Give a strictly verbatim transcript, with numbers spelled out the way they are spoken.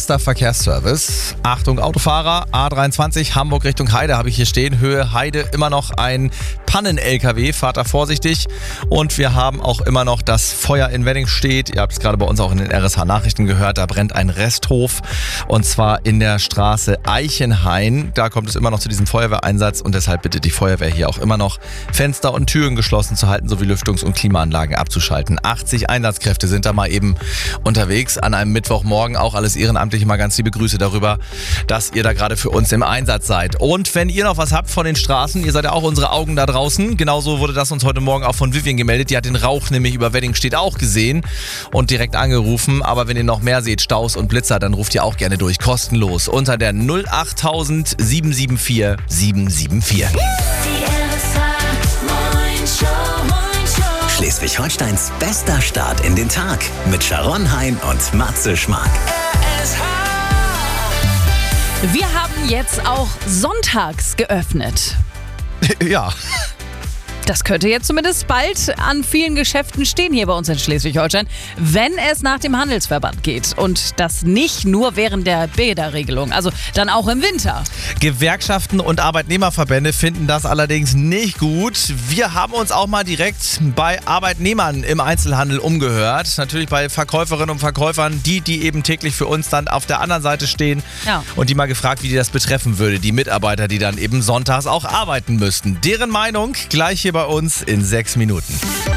Erster Verkehrsservice. Achtung Autofahrer, A dreiundzwanzig Hamburg Richtung Heide habe ich hier stehen. Höhe Heide immer noch ein Pannen-L K W, fahrt da vorsichtig. Und wir haben auch immer noch das Feuer in Weddingstedt. Ihr habt es gerade bei uns auch in den R S H-Nachrichten gehört. Da brennt ein Resthof und zwar in der Straße Eichenhain. Da kommt es immer noch zu diesem Feuerwehreinsatz und deshalb bittet die Feuerwehr hier auch immer noch Fenster und Türen geschlossen zu halten sowie Lüftungs- und Klimaanlagen abzuschalten. achtzig Einsatzkräfte sind da mal eben unterwegs an einem Mittwochmorgen. Auch alles ehrenamtlich. Mal ganz liebe Grüße darüber, dass ihr da gerade für uns im Einsatz seid. Und wenn ihr noch was habt von den Straßen, ihr seid ja auch unsere Augen da draußen. Genauso wurde das uns heute Morgen auch von Vivian gemeldet. Die hat den Rauch nämlich über Weddingstedt auch gesehen und direkt angerufen. Aber wenn ihr noch mehr seht, Staus und Blitzer, dann ruft ihr auch gerne durch. Kostenlos unter der null achttausend sieben sieben vier sieben sieben vier. Schleswig-Holsteins bester Start in den Tag mit Sharon Hein und Matze Schmark. Wir haben jetzt auch sonntags geöffnet. Ja. Das könnte jetzt zumindest bald an vielen Geschäften stehen hier bei uns in Schleswig-Holstein, wenn es nach dem Handelsverband geht. Und das nicht nur während der Bäderregelung, also dann auch im Winter. Gewerkschaften und Arbeitnehmerverbände finden das allerdings nicht gut. Wir haben uns auch mal direkt bei Arbeitnehmern im Einzelhandel umgehört. Natürlich bei Verkäuferinnen und Verkäufern, die, die eben täglich für uns dann auf der anderen Seite stehen. Ja. Und die mal gefragt, wie die das betreffen würde. Die Mitarbeiter, die dann eben sonntags auch arbeiten müssten. Deren Meinung gleich hier bei uns in sechs Minuten.